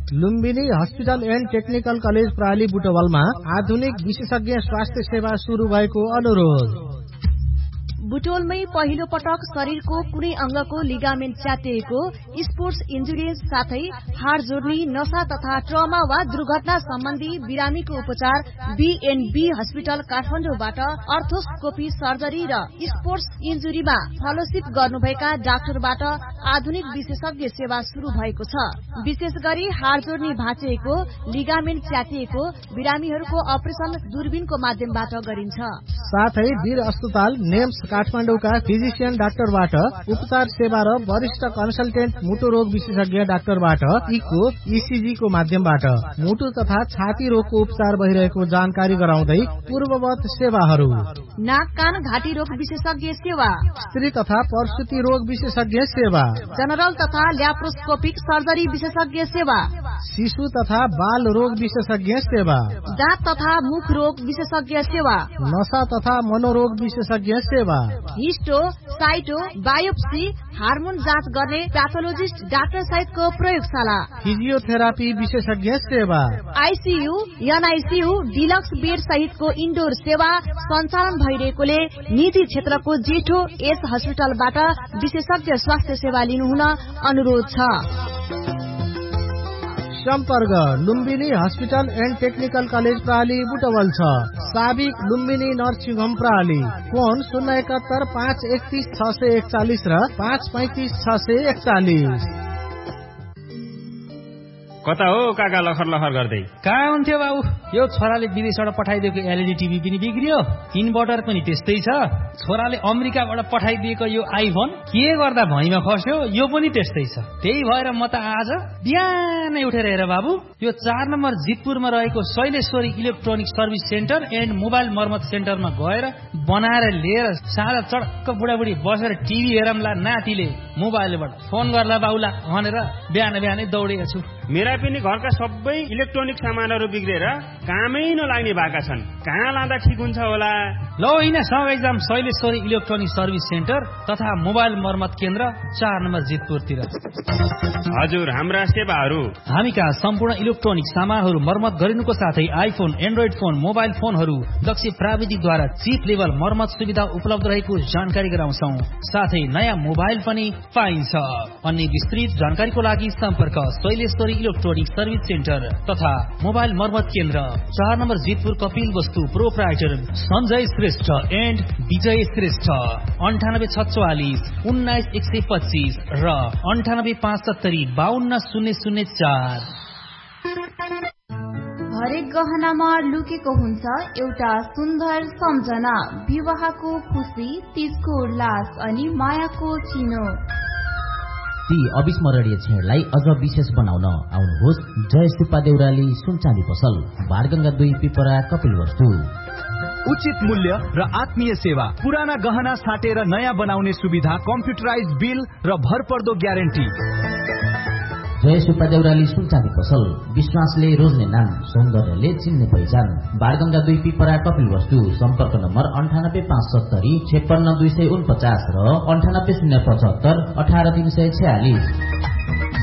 Lumbini hospital and technical college प्राली बुटवलमा आधुनिक विशेषज्ञ स्वास्थ्य सेवा सुरु भएको अनुरोध। बुटोलमै पहिलो पटक शरीरको कुनै अंगको लिगामेन्ट च्यातिएको, स्पोर्ट्स इन्जुरी साथै हाड जोड्नी, नशा तथा ट्रमा वा दुर्घटना सम्बन्धी बिरामीको उपचार B&B हस्पिटल काठमाडौँबाट अर्थोस्कोपी सर्जरी र स्पोर्ट्स इन्जुरीमा फेलोशिप गर्नुभएका डाक्टरबाट आधुनिक विशेषज्ञ सेवा शुरू भएको छ। विशेष गरी हाड जोड्नी भाँचिएको, लिगामेन्ट च्यातिएको बिरामीहरूको अपरेसन दूरबीनको माध्यमबाट गरिन्छ। साथै वीर अस्पताल नेम्स काठमाडौँका फिजिशियन डाक्टरबाट उपचार सेवा र वरिष्ठ कन्सल्टेन्ट मुटु रोग विशेषज्ञ डाक्टरबाट इको ECG को माध्यमबाट मुटु तथा छाती रोगको उपचार भइरहेको जानकारी गराउँदै पूर्ववत सेवाहरू। नाक कान घाँटी रोग विशेषज्ञ सेवा, स्त्री तथा प्रसुति रोग विशेषज्ञ सेवा, जनरल तथा ल्याप्रोस्कोपिक सर्जरी विशेषज्ञ सेवा, शिशु तथा बाल रोग विशेषज्ञ सेवा, दाँत तथा मुख रोग विशेषज्ञ सेवा, नशा तथा मनोरोग विशेषज्ञ सेवा, हिस्टो, साइटो, बायोप्सी, हार्मोन जाँच गर्ने प्याथोलोजिस्ट डाक्टर सहितको प्रयोगशाला, फिजियोथेरापी विशेषज्ञ सेवा, ICU, NICU, डिलक्स बेड सहितको इन्डोर सेवा सञ्चालन भइरहेकोले निजी क्षेत्रको जेठो एस हस्पिटलबाट विशेषज्ञ स्वास्थ्य सेवा लिनुहुन अनुरोध छ। सम्पर्क Lumbini hospital and technical college प्राली Butwal छ। साबिक लुम्बिनी नर्सिङ होम प्राली। फोन 071 531 641 र 535 641। कता हो काका लखर लखर गर्दै? कहाँ हुन्थ्यो बाबु? यो छोराले विदेशबाट पठाइदिएको LED टिभी पनि बिग्रियो, इन्भर्टर पनि त्यस्तै छ। छोराले अमेरिकाबाट पठाइदिएको यो आइफोन के गर्दा भैँमा खस्यो, यो पनि त्यस्तै छ। त्यही भएर म त आज बिहानै उठेर हेर बाबु, यो 4 नम्बर जितपुरमा रहेको Shaileshwari electronic service centre and mobile मर्मत सेन्टरमा गएर बनाएर लिएर सादा चडक्क बुढाबुढी बसेर टिभी हेरमला, नातिले मोबाइलबाट फोन गर्ला बाउला भनेर बिहानै दौडेको छु। मेरा पनि घरका सबै इलेक्ट्रोनिक सामानहरू बिग्रेर कामै नलाग्ने भएका छन्। कहाँ लाँदा ठिक हुन्छ होला? ल होइन, सँगै जाम शैलेश्वरी इलेक्ट्रोनिक सर्भिस सेन्टर तथा मोबाइल मर्मत केन्द्र 4 नम्बर जितपुरतिर। हजुर, हाम्रा सेवाहरू हामी कहाँ सम्पूर्ण इलेक्ट्रोनिक सामानहरू मर्मत गरिनुको साथै आइफोन, एन्ड्रोइड फोन, मोबाइल फोनहरू दक्ष प्राविधिकद्वारा चिप लेभल मर्मत सुविधा उपलब्ध रहेको जानकारी गराउँछौ। साथै नयाँ मोबाइल पनि पाइन्छ। अन्य विस्तृत जानकारीको लागि सम्पर्क शैलेश्वरी इलेक्ट्रोनिक सर्भिस सेन्टर तथा मोबाइल मर्मत केन्द्र 4 नम्बर जितपुर कपिल वस्तु प्रोप्राइटर सञ्जय श्रेष्ठ एन्ड विजय श्रेष्ठ 9846 19125 र 9875 52004। हरेक गहनामा लुकेको हुन्छ एउटा सुन्दर सम्झना, विवाहको खुशी, तीजको उल्लास अनि मायाको चिनो। ती अविस्मरणीय क्षणलाई अझ विशेष बनाउन आउनुहोस् जय सुब्बा देउराली सुनचाँदी पसल, बारगंगा 2 पिपरा कपिल वस्तु। उचित मूल्य र आत्मीय सेवा, पुराना गहना साटेर नयाँ बनाउने सुविधा, कम्प्युटराइज बिल र भरपर्दो ग्यारेन्टी। जय सुब्बा देउराली सुनचाँदी पसल, विश्वासले रोज्ने नाम, सौन्दर्यले चिन्ने पहिचान, बारगंगा 2 पिपरा कपिल वस्तु। सम्पर्क नम्बर 98570 56249 र 98075 18346।